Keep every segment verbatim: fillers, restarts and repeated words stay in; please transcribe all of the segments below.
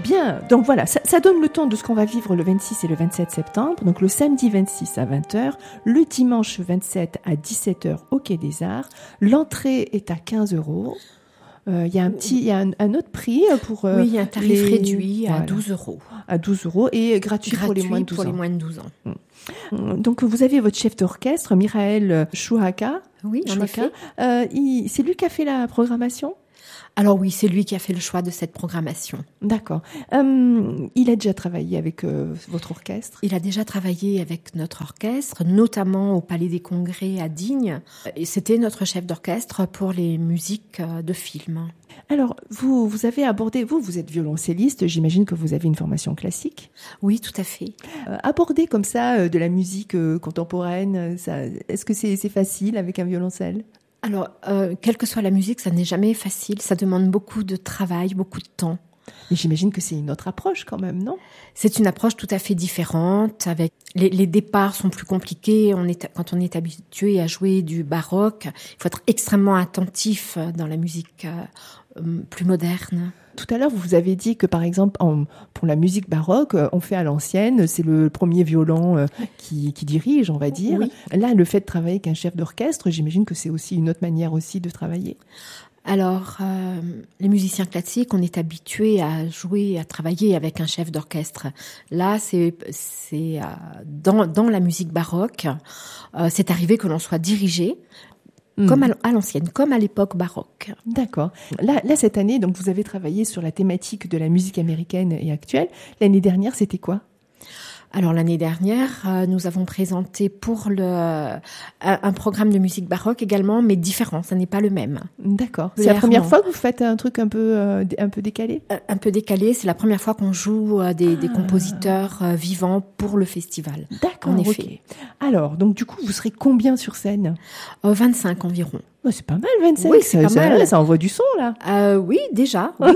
Bien, donc voilà, ça, ça donne le ton de ce qu'on va vivre le vingt-six et le vingt-sept septembre. Donc le samedi vingt-six à vingt heures, le dimanche vingt-sept à dix-sept heures au Quai des Arts. L'entrée est à quinze euros. Il euh, y a un petit, il y a un, un autre prix pour euh, oui, il y a un tarif les... réduit à voilà. douze euros. À douze euros et gratuit, gratuit pour les moins de douze pour ans. Les moins de douze ans. Mmh. Donc vous avez votre chef d'orchestre, Mirael Chouhaka. Oui, en Chouhaka. effet. Euh, il, c'est lui qui a fait la programmation ? Alors oui, c'est lui qui a fait le choix de cette programmation. D'accord. Euh, il a déjà travaillé avec euh, votre orchestre ? Il a déjà travaillé avec notre orchestre, notamment au Palais des Congrès à Digne. Et c'était notre chef d'orchestre pour les musiques de films. Alors, vous, vous avez abordé, vous, vous êtes violoncelliste, j'imagine que vous avez une formation classique ? Oui, tout à fait. Euh, aborder comme ça euh, de la musique euh, contemporaine, ça, est-ce que c'est, c'est facile avec un violoncelle ? Alors, euh, quelle que soit la musique, ça n'est jamais facile. Ça demande beaucoup de travail, beaucoup de temps. Mais j'imagine que c'est une autre approche quand même, non ? C'est une approche tout à fait différente. Avec les, les départs sont plus compliqués. On est, quand on est habitué à jouer du baroque, il faut être extrêmement attentif dans la musique euh, plus moderne. Tout à l'heure, vous avez dit que, par exemple, en, pour la musique baroque, on fait à l'ancienne, c'est le premier violon qui, qui dirige, on va dire. Oui. Là, le fait de travailler avec un chef d'orchestre, j'imagine que c'est aussi une autre manière aussi de travailler. Alors, euh, les musiciens classiques, on est habitué à jouer, à travailler avec un chef d'orchestre. Là, c'est, c'est euh, dans, dans la musique baroque, euh, c'est arrivé que l'on soit dirigé. Comme à l'ancienne, comme à l'époque baroque. D'accord. Là, là, cette année, donc, vous avez travaillé sur la thématique de la musique américaine et actuelle. L'année dernière, c'était quoi ? Alors l'année dernière, euh, nous avons présenté pour le un, un programme de musique baroque également, mais différent. Ça n'est pas le même. D'accord. C'est la première fois que vous faites un truc un peu euh, un peu décalé ? Un, un peu décalé. C'est la première fois qu'on joue euh, des, ah. des compositeurs euh, vivants pour le festival. D'accord. En effet. Okay. Alors, donc du coup, vous serez combien sur scène ? euh, vingt-cinq environ. Oh, c'est pas mal, vingt-cinq. Oui, c'est ça, pas ça, mal. Ça envoie du son, là. Euh, oui, déjà. Oui.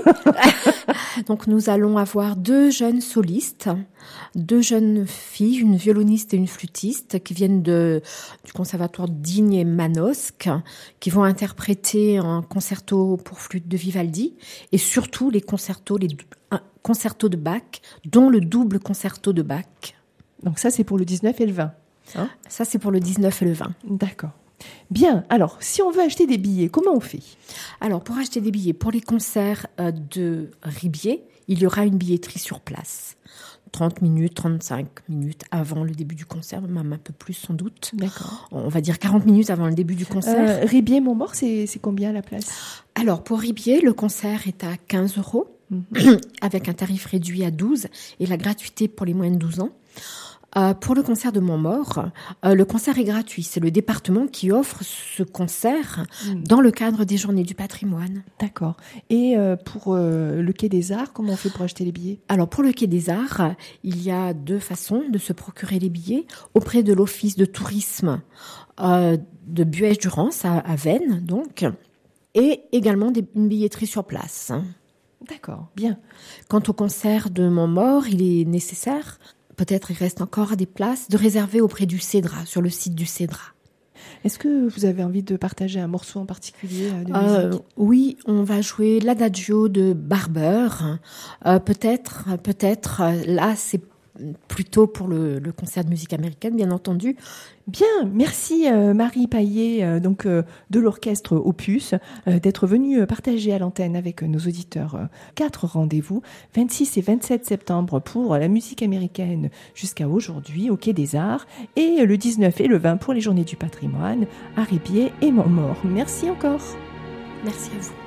Donc, nous allons avoir deux jeunes solistes, deux jeunes filles, une violoniste et une flûtiste, qui viennent de, du conservatoire Digne et Manosque, qui vont interpréter un concerto pour flûte de Vivaldi, et surtout les concertos, les un concerto de Bach, dont le double concerto de Bach. Donc ça, c'est pour le dix-neuf et le vingt. Hein ? Ça, c'est pour le dix-neuf et le vingt. D'accord. Bien, alors, si on veut acheter des billets, comment on fait ? Alors, pour acheter des billets, pour les concerts euh, de Ribier, il y aura une billetterie sur place. trente minutes, trente-cinq minutes avant le début du concert, même un peu plus sans doute. D'accord. On va dire quarante minutes avant le début du concert. Euh, Ribier-Montmort, c'est, c'est combien la place ? Alors, pour Ribier, le concert est à quinze euros, mmh. avec un tarif réduit à douze et la gratuité pour les moins de douze ans. Euh, pour le concert de Montmort, euh, le concert est gratuit. C'est le département qui offre ce concert mmh. dans le cadre des Journées du patrimoine. D'accord. Et euh, pour euh, le Quai des Arts, comment on fait pour acheter les billets ? Alors pour le Quai des Arts, il y a deux façons de se procurer les billets. Auprès de l'Office de tourisme euh, de Buège-Durance à, à Veynes, donc, et également des, une billetterie sur place. D'accord, bien. Quant au concert de Montmort, il est nécessaire... Peut-être il reste encore des places de réserver auprès du Cédra, sur le site du Cédra. Est-ce que vous avez envie de partager un morceau en particulier de euh, musique ? Oui, on va jouer l'Adagio de Barber. Euh, peut-être, peut-être, là c'est plutôt pour le, le concert de musique américaine, bien entendu. Bien, merci euh, Marie Paillet, euh, donc euh, de l'orchestre Opus, euh, d'être venue partager à l'antenne avec euh, nos auditeurs euh, quatre rendez-vous, vingt-six et vingt-sept septembre pour la musique américaine jusqu'à aujourd'hui au Quai des Arts, et le dix-neuf et le vingt pour les Journées du patrimoine à Ribier et Montmort. Merci encore. Merci à vous.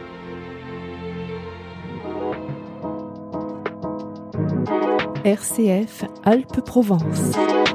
R C F Alpes-Provence.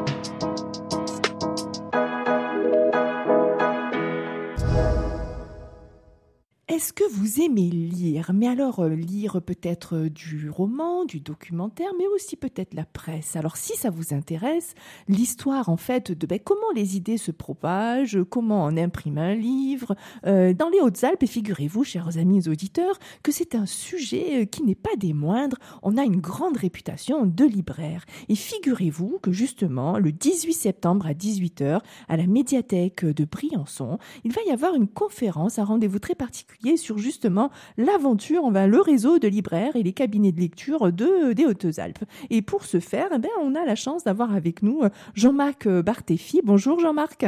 Est-ce que vous aimez lire ? Mais alors, euh, lire peut-être euh, du roman, du documentaire, mais aussi peut-être la presse. Alors, si ça vous intéresse, l'histoire, en fait, de ben, comment les idées se propagent, comment on imprime un livre. Euh, dans les Hautes-Alpes, et figurez-vous, chers amis auditeurs, que c'est un sujet qui n'est pas des moindres. On a une grande réputation de libraire. Et figurez-vous que, justement, le dix-huit septembre à dix-huit heures, à la médiathèque de Briançon, il va y avoir une conférence, un rendez-vous très particulier sur justement l'avant aventure envers le réseau de libraires et les cabinets de lecture de, des Hautes-Alpes. Et pour ce faire, eh ben, on a la chance d'avoir avec nous Jean-Marc Barthéfy. Bonjour Jean-Marc.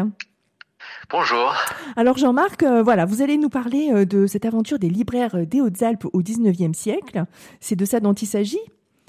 Bonjour. Alors Jean-Marc, euh, voilà, vous allez nous parler euh, de cette aventure des libraires des Hautes-Alpes au dix-neuvième siècle. C'est de ça dont il s'agit ?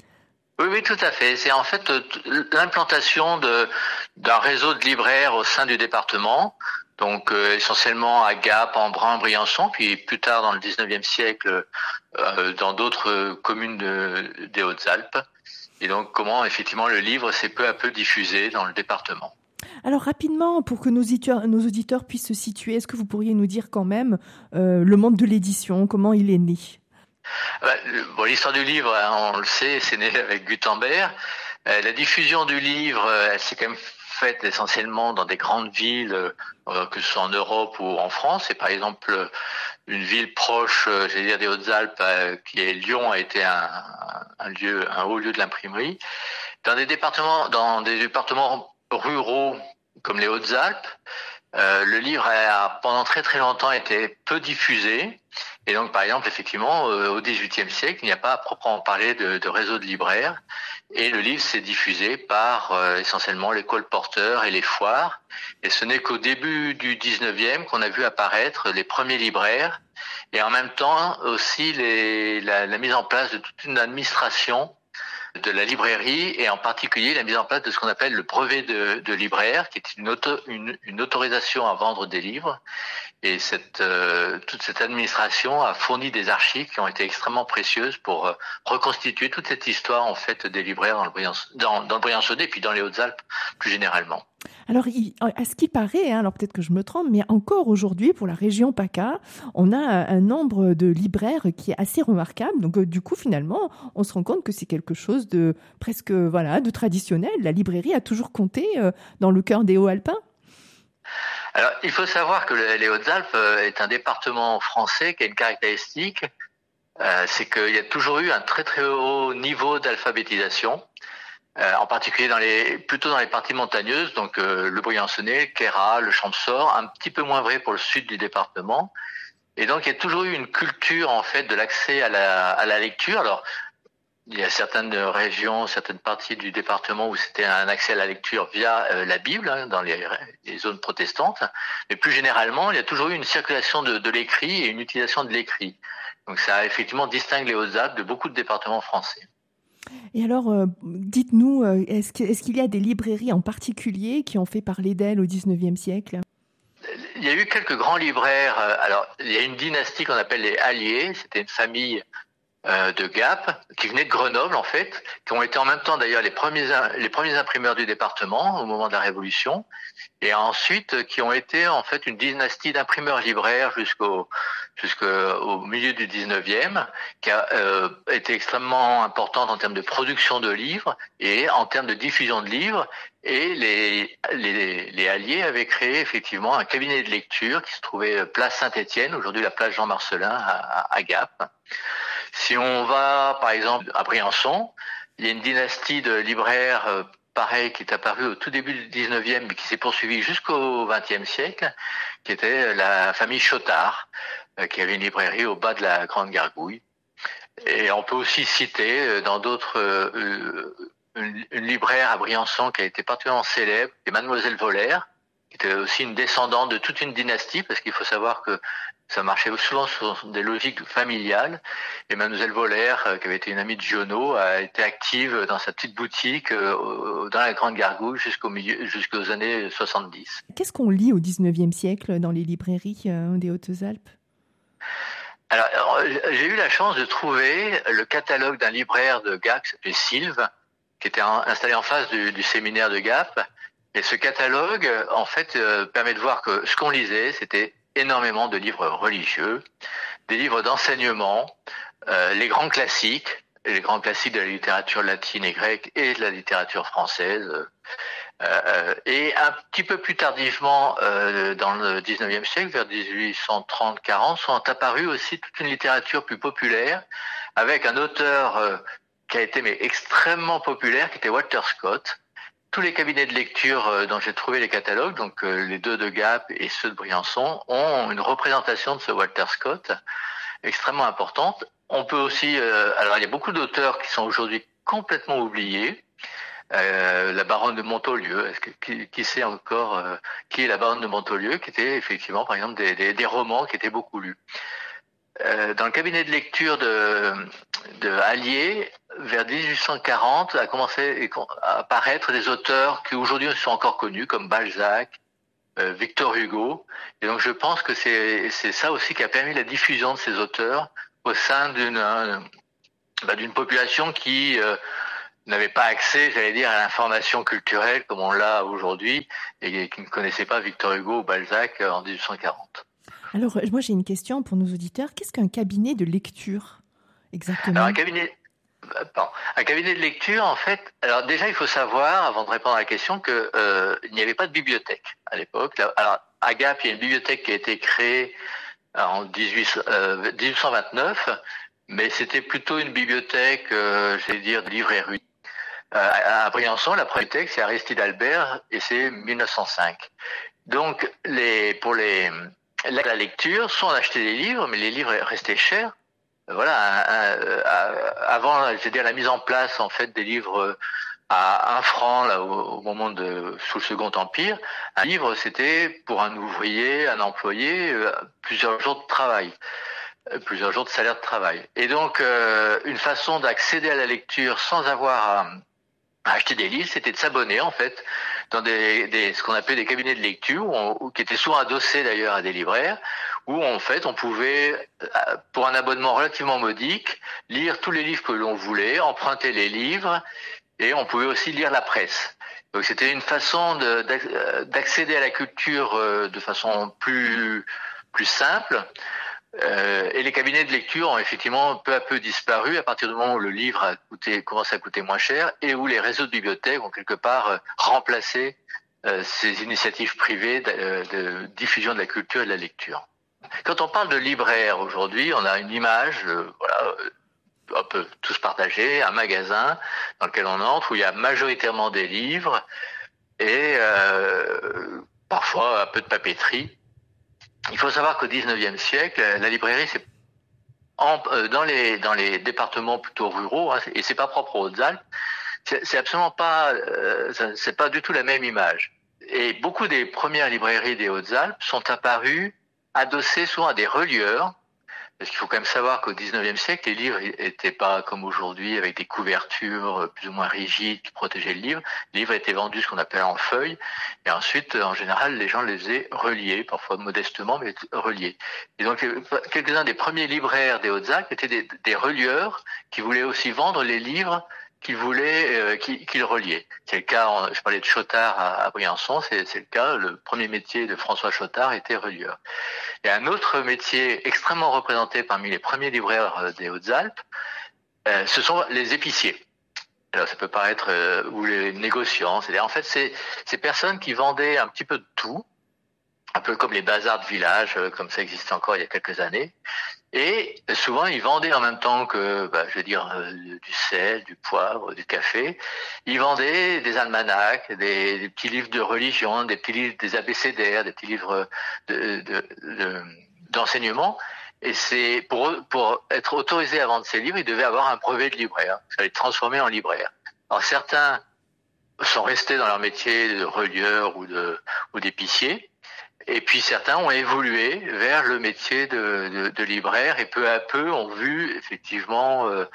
Oui, oui, tout à fait. C'est en fait euh, l'implantation de, d'un réseau de libraires au sein du département, donc euh, essentiellement à Gap, Embrun, Briançon, puis plus tard dans le dix-neuvième siècle euh, dans d'autres communes de, des Hautes-Alpes. Et donc comment effectivement le livre s'est peu à peu diffusé dans le département. Alors rapidement, pour que nos auditeurs, nos auditeurs puissent se situer, est-ce que vous pourriez nous dire quand même euh, le monde de l'édition, comment il est né ? Bah, bon, l'histoire du livre, hein, on le sait, c'est né avec Gutenberg. Euh, la diffusion du livre, elle s'est quand même faite essentiellement dans des grandes villes, euh, que ce soit en Europe ou en France. Et par exemple, une ville proche, euh, j'allais dire des Hautes-Alpes, euh, qui est Lyon, a été un, un lieu, un haut lieu de l'imprimerie. Dans des départements, dans des départements ruraux comme les Hautes-Alpes, euh, le livre a pendant très très longtemps été peu diffusé. Et donc, par exemple, effectivement, euh, au dix-huitième siècle, il n'y a pas à proprement parler de, de réseau de libraires. Et le livre s'est diffusé par euh, essentiellement les colporteurs et les foires. Et ce n'est qu'au début du dix-neuvième qu'on a vu apparaître les premiers libraires. Et en même temps aussi les, la, la mise en place de toute une administration de la librairie et en particulier la mise en place de ce qu'on appelle le brevet de, de libraire, qui est une, auto, une, une autorisation à vendre des livres. Et cette, euh, toute cette administration a fourni des archives qui ont été extrêmement précieuses pour euh, reconstituer toute cette histoire en fait des libraires dans le Briançon, dans, dans le Briançonnais et puis dans les Hautes-Alpes plus généralement. Alors, il, à ce qui paraît, hein, alors peut-être que je me trompe, mais encore aujourd'hui, pour la région PACA, on a un nombre de libraires qui est assez remarquable. Donc, euh, du coup, finalement, on se rend compte que c'est quelque chose de presque, voilà, de traditionnel. La librairie a toujours compté euh, dans le cœur des Hauts-Alpins. Alors, il faut savoir que les Hautes-Alpes est un département français qui a une caractéristique, euh, c'est qu'il y a toujours eu un très très haut niveau d'alphabétisation. Euh, en particulier dans les, plutôt dans les parties montagneuses, donc euh, le Briançonnais, le Queyras, le Champsaur, un petit peu moins vrai pour le sud du département. Et donc il y a toujours eu une culture en fait de l'accès à la, à la lecture. Alors il y a certaines régions, certaines parties du département où c'était un accès à la lecture via euh, la Bible, hein, dans les, les zones protestantes. Mais plus généralement, il y a toujours eu une circulation de, de l'écrit et une utilisation de l'écrit. Donc ça effectivement distingue les Hautes-Alpes de beaucoup de départements français. Et alors, euh, dites-nous, euh, est-ce, que, est-ce qu'il y a des librairies en particulier qui ont fait parler d'elles au dix-neuvième siècle ? Il y a eu quelques grands libraires. Alors, il y a une dynastie qu'on appelle les Alliés. C'était une famille euh, de Gap qui venait de Grenoble, en fait, qui ont été en même temps, d'ailleurs, les premiers, les premiers imprimeurs du département au moment de la Révolution. Et ensuite, qui ont été, en fait, une dynastie d'imprimeurs libraires jusqu'au jusqu'au milieu du dix-neuvième, qui a euh, été extrêmement importante en termes de production de livres et en termes de diffusion de livres. Et les, les, les Alliés avaient créé effectivement un cabinet de lecture qui se trouvait place Saint-Étienne, aujourd'hui la place Jean-Marcellin à, à Gap. Si on va, par exemple, à Briançon, il y a une dynastie de libraires euh, pareil, qui est apparu au tout début du dix-neuvième, mais qui s'est poursuivi jusqu'au vingtième siècle, qui était la famille Chotard, qui avait une librairie au bas de la Grande Gargouille. Et on peut aussi citer dans d'autres euh, une, une libraire à Briançon qui a été particulièrement célèbre, qui est Mademoiselle Voller, qui était aussi une descendante de toute une dynastie, parce qu'il faut savoir que ça marchait souvent sur des logiques familiales. Et Mademoiselle Voller, qui avait été une amie de Giono, a été active dans sa petite boutique dans la Grande Gargouille jusqu'au milieu, jusqu'aux années soixante-dix. Qu'est-ce qu'on lit au dix-neuvième siècle dans les librairies des Hautes-Alpes ? Alors, j'ai eu la chance de trouver le catalogue d'un libraire de Gap qui s'appelait Sylve, qui était installé en face du, du séminaire de Gap. Et ce catalogue, en fait, euh, permet de voir que ce qu'on lisait, c'était énormément de livres religieux, des livres d'enseignement, euh, les grands classiques, les grands classiques de la littérature latine et grecque et de la littérature française. Euh, et un petit peu plus tardivement, euh, dans le dix-neuvième siècle, vers dix-huit cent trente quarante, sont apparus aussi toute une littérature plus populaire, avec un auteur euh, qui a été mais extrêmement populaire, qui était Walter Scott. Tous les cabinets de lecture euh, dont j'ai trouvé les catalogues, donc euh, les deux de Gap et ceux de Briançon, ont une représentation de ce Walter Scott extrêmement importante. on peut aussi... Euh, alors, il y a beaucoup d'auteurs qui sont aujourd'hui complètement oubliés. Euh, la baronne de Montaulieu, est-ce que, qui, qui sait encore euh, qui est la baronne de Montaulieu, qui était effectivement, par exemple, des, des, des romans qui étaient beaucoup lus. Euh, dans le cabinet de lecture de, de Allier, vers dix-huit cent quarante, a commencé à apparaître des auteurs qui aujourd'hui sont encore connus, comme Balzac, euh, Victor Hugo. Et donc je pense que c'est, c'est ça aussi qui a permis la diffusion de ces auteurs au sein d'une, euh, bah, d'une population qui... Euh, n'avait pas accès, j'allais dire, à l'information culturelle comme on l'a aujourd'hui et qui ne connaissait pas Victor Hugo ou Balzac en dix-huit cent quarante. Alors, moi, j'ai une question pour nos auditeurs. Qu'est-ce qu'un cabinet de lecture, exactement? Alors, un cabinet, pardon, un cabinet de lecture, en fait, alors déjà, il faut savoir, avant de répondre à la question, que euh, il n'y avait pas de bibliothèque à l'époque. Alors, à Gap, il y a une bibliothèque qui a été créée en dix-huit cent vingt-neuf, mais c'était plutôt une bibliothèque, euh, j'allais dire, de livres érudits. Euh, à Briançon, la première bibliothèque, c'est Aristide Albert, et c'est mille neuf cent cinq. Donc, les, pour les, la, la lecture, soit on achetait des livres, mais les livres restaient chers. Voilà, un, un, un, avant, je veux dire, la mise en place, en fait, des livres à un franc, là, au, au moment de, sous le Second Empire, un livre, c'était pour un ouvrier, un employé, euh, plusieurs jours de travail. plusieurs jours de salaire de travail. Et donc, euh, une façon d'accéder à la lecture sans avoir à, à acheter des livres, c'était de s'abonner, en fait, dans des, des ce qu'on appelait des cabinets de lecture, où on, qui étaient souvent adossés d'ailleurs à des libraires, où en fait, on pouvait, pour un abonnement relativement modique, lire tous les livres que l'on voulait, emprunter les livres, et on pouvait aussi lire la presse. Donc, c'était une façon de, d'accéder à la culture de façon plus, plus simple. Euh, et les cabinets de lecture ont effectivement peu à peu disparu à partir du moment où le livre a coûté, commence à coûter moins cher et où les réseaux de bibliothèques ont quelque part euh, remplacé euh, ces initiatives privées de, euh, de diffusion de la culture et de la lecture. Quand on parle de libraire aujourd'hui, on a une image, euh, voilà, un peu tous partagée, un magasin dans lequel on entre où il y a majoritairement des livres et euh, parfois un peu de papeterie. Il faut savoir qu'au dix-neuvième siècle, la librairie, c'est en, euh, dans les dans les départements plutôt ruraux, hein, et c'est pas propre aux Hautes-Alpes, c'est, c'est absolument pas, euh, c'est pas du tout la même image. Et beaucoup des premières librairies des Hautes-Alpes sont apparues adossées souvent à des relieurs, parce qu'il faut quand même savoir qu'au dix-neuvième siècle, les livres n'étaient pas comme aujourd'hui avec des couvertures plus ou moins rigides qui protégeaient le livre. Les livres étaient vendus ce qu'on appelle en feuilles. Et ensuite, en général, les gens les faisaient relier, parfois modestement, mais relier. Et donc, quelques-uns des premiers libraires des Hautes-Alpes étaient des, des relieurs qui voulaient aussi vendre les livres qu'ils voulaient, euh, qu'ils, qu'ils reliaient. C'est le cas, je parlais de Chotard à, à Briançon, c'est, c'est le cas, le premier métier de François Chotard était relieur. Et un autre métier extrêmement représenté parmi les premiers libraires des Hautes-Alpes, euh, ce sont les épiciers. Alors ça peut paraître, euh, ou les négociants, c'est-à-dire en fait c'est ces personnes qui vendaient un petit peu de tout, un peu comme les bazars de village, euh, comme ça existait encore il y a quelques années. Et souvent, ils vendaient en même temps que, bah, je veux dire, euh, du sel, du poivre, du café. Ils vendaient des almanachs, des, des petits livres de religion, des petits livres, des abécédaires, des petits livres de, de, de, d'enseignement. Et c'est pour pour être autorisé à vendre ces livres, ils devaient avoir un brevet de libraire. Ça les transformer en libraire. Alors certains sont restés dans leur métier de relieur ou de ou d'épicier. Et puis certains ont évolué vers le métier de, de, de libraire et peu à peu ont vu effectivement euh,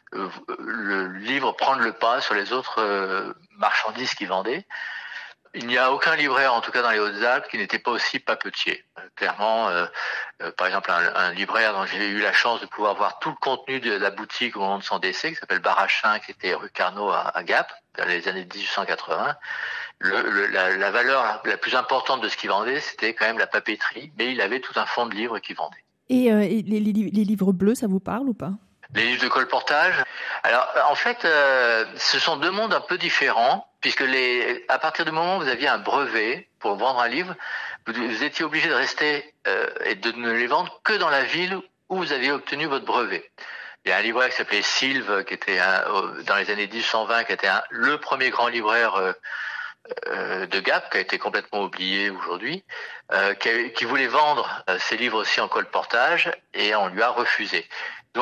le livre prendre le pas sur les autres euh, marchandises qu'ils vendaient. Il n'y a aucun libraire, en tout cas dans les Hautes-Alpes, qui n'était pas aussi papetier. Euh, clairement, euh, euh, par exemple, un, un libraire dont j'ai eu la chance de pouvoir voir tout le contenu de la boutique au moment de son décès, qui s'appelle Barachin, qui était rue Carnot à, à Gap, dans les années dix-huit cent quatre-vingts. Le, le, la, la valeur la plus importante de ce qu'il vendait, c'était quand même la papeterie, mais il avait tout un fonds de livres qu'il vendait. Et, euh, et les, les, les livres bleus, ça vous parle ou pas ? Les livres de colportage. Alors, en fait, euh, ce sont deux mondes un peu différents, puisque les, à partir du moment où vous aviez un brevet pour vendre un livre, vous, vous étiez obligé de rester euh, et de ne les vendre que dans la ville où vous aviez obtenu votre brevet. Il y a un libraire qui s'appelait Silve, qui était un, dans les années dix-huit cent vingt, qui était un, le premier grand libraire euh, euh, de Gap, qui a été complètement oublié aujourd'hui, euh, qui, qui voulait vendre euh, ses livres aussi en colportage, et on lui a refusé. Donc,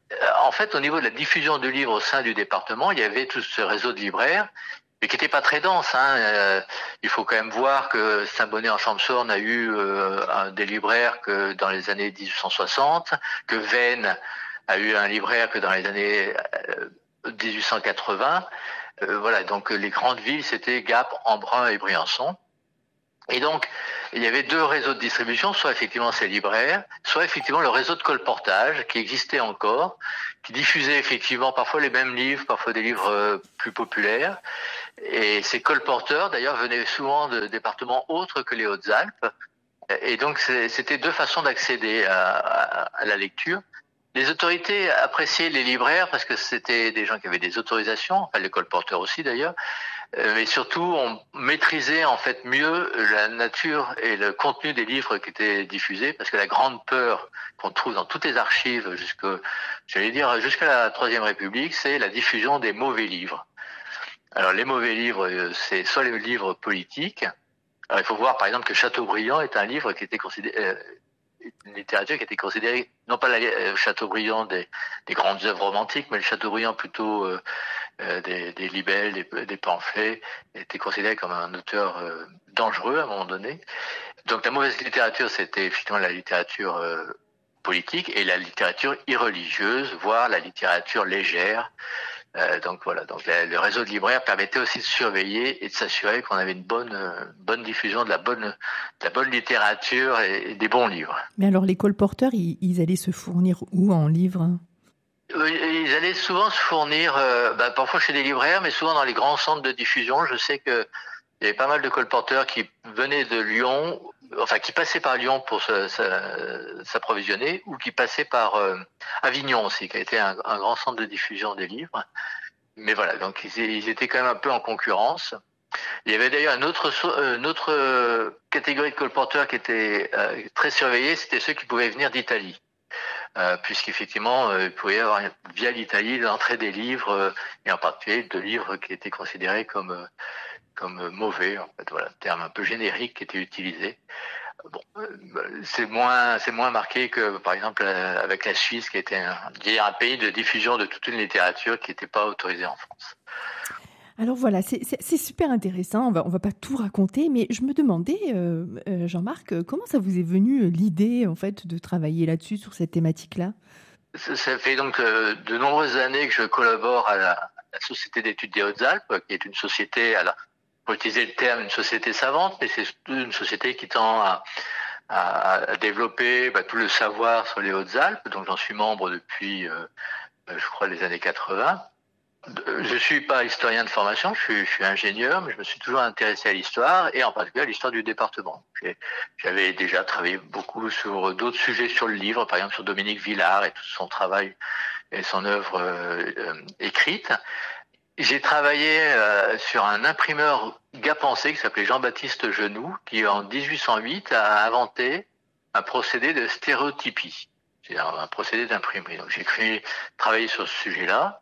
En fait, au niveau de la diffusion de livres au sein du département, il y avait tout ce réseau de libraires, mais qui n'était pas très dense. Hein. Euh, il faut quand même voir que Saint-Bonnet-en-Champsaur n'a eu euh, un, des libraires que dans les années dix-huit cent soixante, que Veynes a eu un libraire que dans les années euh, dix-huit cent quatre-vingts. Euh, voilà, donc les grandes villes, c'était Gap, Embrun et Briançon. Et donc, il y avait deux réseaux de distribution, soit effectivement ces libraires, soit effectivement le réseau de colportage qui existait encore, qui diffusait effectivement parfois les mêmes livres, parfois des livres euh, plus populaires. Et ces colporteurs, d'ailleurs, venaient souvent de départements autres que les Hautes-Alpes. Et donc, c'était deux façons d'accéder à, à, à la lecture. Les autorités appréciaient les libraires parce que c'était des gens qui avaient des autorisations, enfin les colporteurs aussi d'ailleurs, mais surtout on maîtrisait en fait mieux la nature et le contenu des livres qui étaient diffusés, parce que la grande peur qu'on trouve dans toutes les archives jusque, j'allais dire jusqu'à la Troisième République, c'est la diffusion des mauvais livres. Alors les mauvais livres, c'est soit les livres politiques. Alors il faut voir par exemple que Chateaubriand est un livre qui était considéré euh, une littérature qui était considérée, non pas le Chateaubriand des, des grandes œuvres romantiques, mais le Chateaubriand plutôt euh, euh, des, des libelles, des, des pamphlets, était considéré comme un auteur euh, dangereux à un moment donné. Donc la mauvaise littérature, c'était effectivement la littérature euh, politique et la littérature irreligieuse, voire la littérature légère. Euh, donc voilà, donc la, le réseau de libraires permettait aussi de surveiller et de s'assurer qu'on avait une bonne, euh, bonne diffusion de la bonne, de la bonne littérature et, et des bons livres. Mais alors les colporteurs, ils, ils allaient se fournir où en livres ? Ils allaient souvent se fournir, euh, bah, parfois chez des libraires, mais souvent dans les grands centres de diffusion. Je sais que il y avait pas mal de colporteurs qui venaient de Lyon, enfin qui passaient par Lyon pour se, se, s'approvisionner, ou qui passaient par euh, Avignon aussi, qui a été un, un grand centre de diffusion des livres. Mais voilà, donc ils, ils étaient quand même un peu en concurrence. Il y avait d'ailleurs une autre, une autre catégorie de colporteurs qui était euh, très surveillée, c'était ceux qui pouvaient venir d'Italie. Euh, puisqu'effectivement, euh, il pouvait y avoir via l'Italie l'entrée des livres, euh, et en particulier de livres qui étaient considérés comme euh, comme mauvais, en fait, voilà, terme un peu générique qui était utilisé. Bon, euh, c'est moins c'est moins marqué que par exemple euh, avec la Suisse, qui était un, un pays de diffusion de toute une littérature qui n'était pas autorisée en France. Alors voilà, c'est, c'est, c'est super intéressant, on va, on va pas tout raconter, mais je me demandais, euh, euh, Jean-Marc, comment ça vous est venu l'idée en fait de travailler là-dessus, sur cette thématique-là ? Ça, ça fait donc euh, de nombreuses années que je collabore à la, à la Société d'études des Hautes-Alpes, qui est une société, alors, pour utiliser le terme, une société savante, mais c'est surtout une société qui tend à, à, à développer bah, tout le savoir sur les Hautes-Alpes, donc j'en suis membre depuis, euh, je crois, les années quatre-vingts. Je suis pas historien de formation, je suis, je suis ingénieur, mais je me suis toujours intéressé à l'histoire, et en particulier à l'histoire du département. J'ai, j'avais déjà travaillé beaucoup sur d'autres sujets sur le livre, par exemple sur Dominique Villard et tout son travail et son œuvre euh, euh, écrite. J'ai travaillé euh, sur un imprimeur gapençais qui s'appelait Jean-Baptiste Genoux, qui en dix-huit cent huit a inventé un procédé de stéréotypie, c'est un, un procédé d'imprimerie. Donc j'ai créé, travaillé sur ce sujet-là.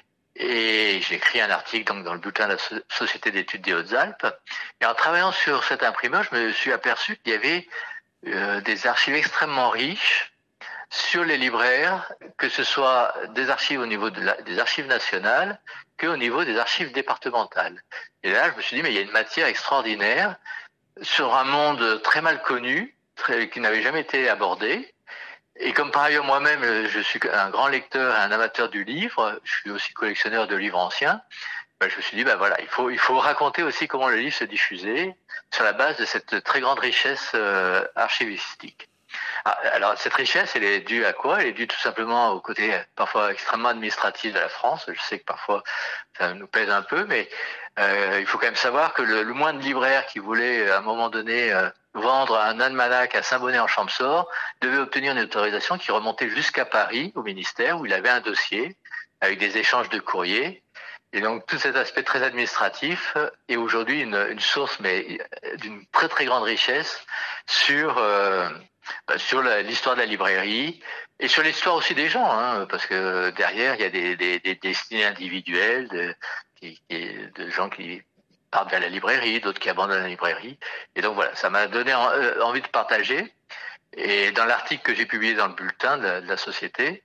Et j'ai écrit un article donc dans le bulletin de la Société d'études des Hautes-Alpes. Et en travaillant sur cet imprimeur, je me suis aperçu qu'il y avait euh, des archives extrêmement riches sur les libraires, que ce soit des archives au niveau de la, des archives nationales, qu'au niveau des archives départementales. Et là, je me suis dit, mais il y a une matière extraordinaire sur un monde très mal connu, très, qui n'avait jamais été abordé. Et comme par ailleurs moi-même, je suis un grand lecteur et un amateur du livre, je suis aussi collectionneur de livres anciens, ben je me suis dit, ben voilà, il faut, il faut raconter aussi comment le livre se diffusait sur la base de cette très grande richesse euh, archivistique. Alors, cette richesse, elle est due à quoi ? Elle est due tout simplement au côté parfois extrêmement administratif de la France. Je sais que parfois, ça nous pèse un peu, mais euh, il faut quand même savoir que le, le moindre libraire qui voulait, à un moment donné, euh, vendre un almanach à Saint-Bonnet-en-Champsaur devait obtenir une autorisation qui remontait jusqu'à Paris, au ministère, où il avait un dossier avec des échanges de courriers. Et donc, tout cet aspect très administratif est aujourd'hui une, une source, mais d'une très très grande richesse sur euh, sur la, l'histoire de la librairie et sur l'histoire aussi des gens, hein, parce que derrière il y a des, des, des destinées individuelles, de, qui, qui, de gens qui partent vers la librairie, d'autres qui abandonnent la librairie. Et donc voilà, ça m'a donné en, euh, envie de partager. Et dans l'article que j'ai publié dans le bulletin de la, de la société,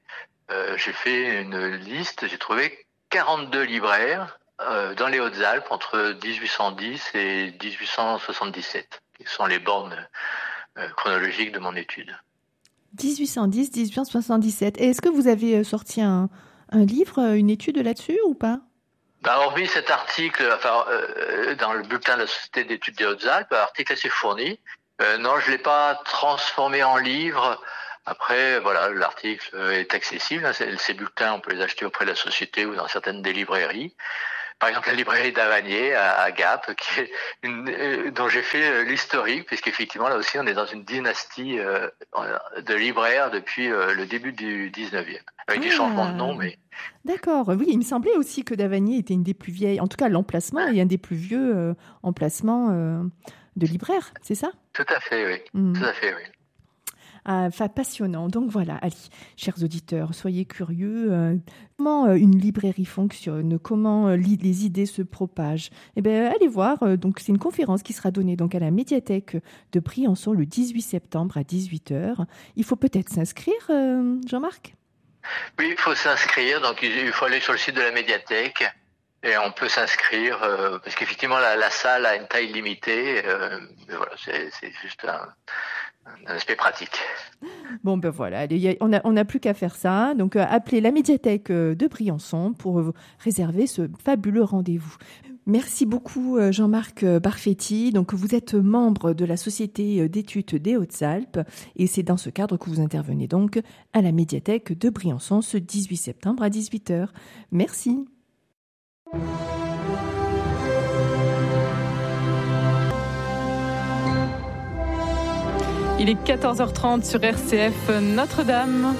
euh, j'ai fait une liste, j'ai trouvé quarante-deux libraires euh, dans les Hautes-Alpes entre dix-huit cent dix et dix-huit cent soixante-dix-sept, qui sont les bornes euh, chronologiques de mon étude. dix-huit cent dix, dix-huit cent soixante-dix-sept. Et est-ce que vous avez sorti un, un livre, une étude là-dessus ou pas? Bah, hormis cet article, enfin, euh, dans le bulletin de la Société d'études des Hautes-Alpes, un article assez fourni. Euh, non, je l'ai pas transformé en livre. Après, voilà, l'article est accessible. Ces bulletins, on peut les acheter auprès de la Société ou dans certaines des librairies. Par exemple, la librairie d'Avanier à, à Gap, qui est une, euh, dont j'ai fait euh, l'historique, puisqu'effectivement, là aussi, on est dans une dynastie euh, de libraires depuis euh, le début du dix-neuvième. Avec ah, des changements de nom, mais... D'accord. Oui, il me semblait aussi que d'Avanier était une des plus vieilles, en tout cas l'emplacement est un des plus vieux euh, emplacements euh, de libraires, c'est ça? Tout à fait, oui. Mmh. Tout à fait, oui. Enfin, passionnant. Donc voilà, allez, chers auditeurs, soyez curieux. Euh, comment euh, une librairie fonctionne, comment euh, li- les idées se propagent. Eh bien, allez voir. Euh, donc, c'est une conférence qui sera donnée donc à la médiathèque de Briançon le dix-huit septembre à dix-huit heures. Il faut peut-être s'inscrire, euh, Jean-Marc? Oui, il faut s'inscrire. Donc, il faut aller sur le site de la médiathèque. Et on peut s'inscrire, euh, parce qu'effectivement, la, la salle a une taille limitée. Euh, mais voilà, c'est, c'est juste un... un aspect pratique. Bon, ben voilà, on n'a on a plus qu'à faire ça. Donc, euh, appelez la médiathèque de Briançon pour euh, réserver ce fabuleux rendez-vous. Merci beaucoup, euh, Jean-Marc Barfetti. Donc, vous êtes membre de la Société d'études des Hautes-Alpes et c'est dans ce cadre que vous intervenez donc à la médiathèque de Briançon ce dix-huit septembre à dix-huit heures. Merci. Il est quatorze heures trente sur R C F Notre-Dame.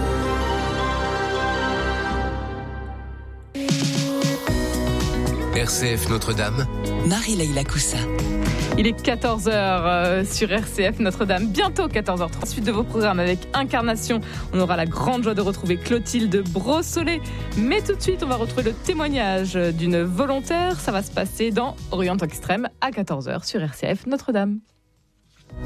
R C F Notre-Dame. Marie-Leila Coussa. Il est quatorze heures sur R C F Notre-Dame, bientôt quatorze heures trente. Suite de vos programmes avec Incarnation, on aura la grande joie de retrouver Clotilde Brossolet. Mais tout de suite, on va retrouver le témoignage d'une volontaire. Ça va se passer dans Orient Extrême à quatorze heures sur R C F Notre-Dame.